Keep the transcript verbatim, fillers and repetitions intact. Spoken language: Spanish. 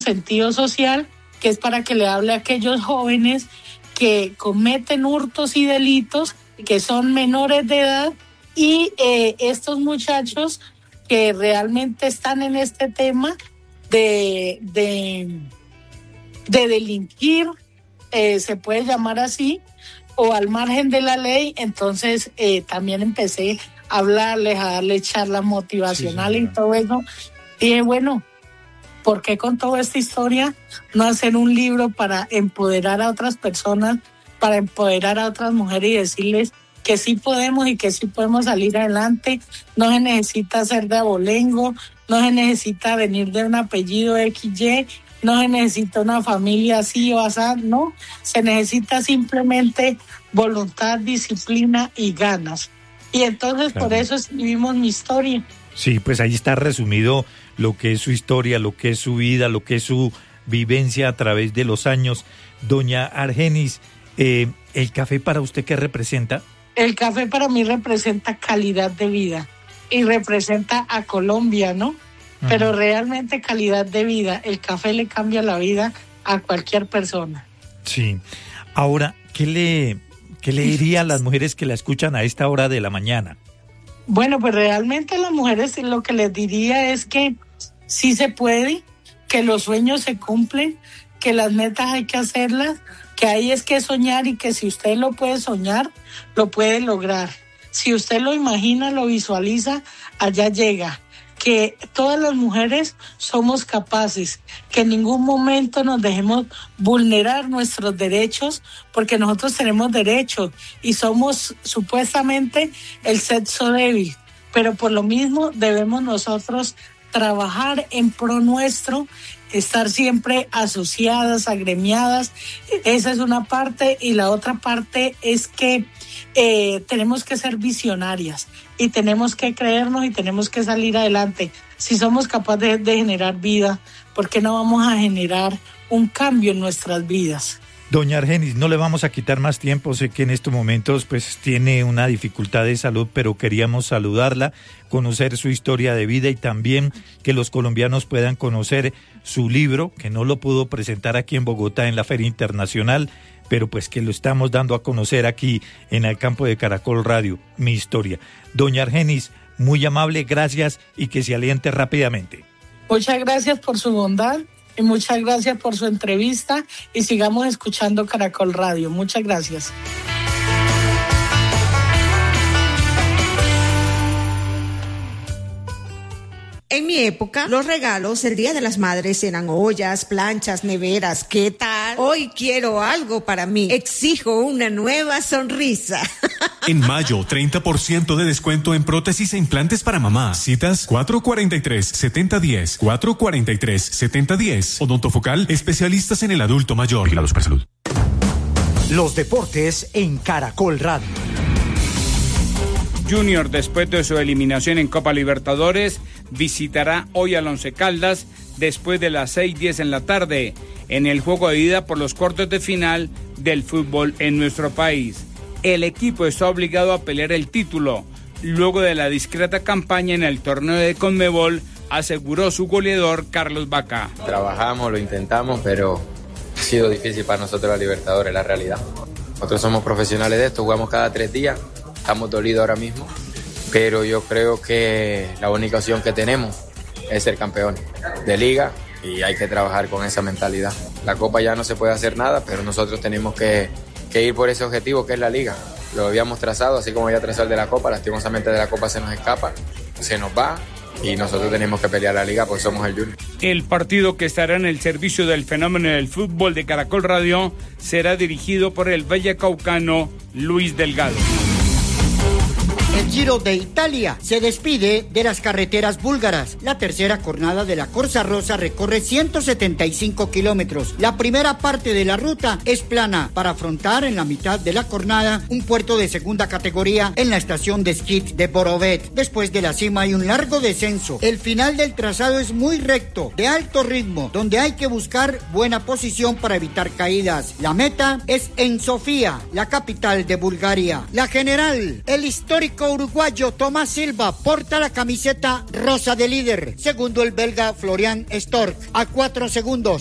sentido social, que es para que le hable a aquellos jóvenes que cometen hurtos y delitos, que son menores de edad, y eh, estos muchachos que realmente están en este tema de, de, de delinquir, eh, se puede llamar así, o al margen de la ley. Entonces eh, también empecé a hablarles, a darles charlas motivacionales, sí, y todo eso. Y bueno, ¿por qué con toda esta historia no hacer un libro para empoderar a otras personas, para empoderar a otras mujeres y decirles que sí podemos y que sí podemos salir adelante? No se necesita ser de abolengo, no se necesita venir de un apellido equis ye, no se necesita una familia así o así, no. Se necesita simplemente voluntad, disciplina y ganas. Y entonces claro, por eso escribimos mi historia. Sí, pues ahí está resumido lo que es su historia, lo que es su vida, lo que es su vivencia a través de los años. Doña Argenis, eh, ¿el café para usted qué representa? El café para mí representa calidad de vida y representa a Colombia, ¿no? Uh-huh. Pero realmente calidad de vida. El café le cambia la vida a cualquier persona. Sí. Ahora, ¿qué le, qué le diría a las mujeres que la escuchan a esta hora de la mañana? Bueno, pues realmente a las mujeres lo que les diría es que sí se puede, que los sueños se cumplen, que las metas hay que hacerlas, que ahí es que soñar y que si usted lo puede soñar, lo puede lograr. Si usted lo imagina, lo visualiza, allá llega. Que todas las mujeres somos capaces, que en ningún momento nos dejemos vulnerar nuestros derechos, porque nosotros tenemos derechos y somos supuestamente el sexo débil, pero por lo mismo debemos nosotros trabajar en pro nuestro, estar siempre asociadas, agremiadas. Esa es una parte, y la otra parte es que eh, tenemos que ser visionarias y tenemos que creernos y tenemos que salir adelante. Si somos capaces de, de generar vida, ¿por qué no vamos a generar un cambio en nuestras vidas? Doña Argenis, no le vamos a quitar más tiempo, sé que en estos momentos pues tiene una dificultad de salud, pero queríamos saludarla, conocer su historia de vida y también que los colombianos puedan conocer su libro, que no lo pudo presentar aquí en Bogotá en la Feria Internacional, pero pues que lo estamos dando a conocer aquí en el campo de Caracol Radio, Mi Historia. Doña Argenis, muy amable, gracias y que se aliente rápidamente. Muchas gracias por su bondad. Y muchas gracias por su entrevista y sigamos escuchando Caracol Radio. Muchas gracias. En mi época, los regalos el Día de las Madres eran ollas, planchas, neveras. ¿Qué tal? Hoy quiero algo para mí. Exijo una nueva sonrisa. En mayo, treinta por ciento de descuento en prótesis e implantes para mamá. Citas cuatro cuarenta y tres, setenta diez, cuatro cuarenta y tres, setenta diez. Odontofocal, especialistas en el adulto mayor. Vigilados por salud. Los deportes en Caracol Radio. Junior, después de su eliminación en Copa Libertadores, visitará hoy al Once Caldas después de las seis diez en la tarde en el juego de ida por los cuartos de final del fútbol en nuestro país. El equipo está obligado a pelear el título luego de la discreta campaña en el torneo de Conmebol, aseguró su goleador Carlos Vaca. Trabajamos, lo intentamos, pero ha sido difícil para nosotros la Libertadores, la realidad. Nosotros somos profesionales de esto, jugamos cada tres días. Estamos dolidos ahora mismo, pero yo creo que la única opción que tenemos es ser campeones de liga y hay que trabajar con esa mentalidad. La Copa ya no se puede hacer nada, pero nosotros tenemos que, que ir por ese objetivo que es la liga. Lo habíamos trazado, así como había trazado el de la Copa, lastimosamente de la Copa se nos escapa, se nos va y nosotros tenemos que pelear la liga porque somos el Junior. El partido que estará en el servicio del fenómeno del fútbol de Caracol Radio será dirigido por el vallecaucano Luis Delgado. El Giro de Italia se despide de las carreteras búlgaras. La tercera jornada de la Corsa Rosa recorre ciento setenta y cinco kilómetros. La primera parte de la ruta es plana para afrontar en la mitad de la jornada un puerto de segunda categoría en la estación de esquí de Borovet. Después de la cima hay un largo descenso. El final del trazado es muy recto, de alto ritmo, donde hay que buscar buena posición para evitar caídas. La meta es en Sofía, la capital de Bulgaria. La general, el histórico técnico uruguayo Tomás Silva porta la camiseta rosa de líder. Segundo el belga Florian Stork a cuatro segundos.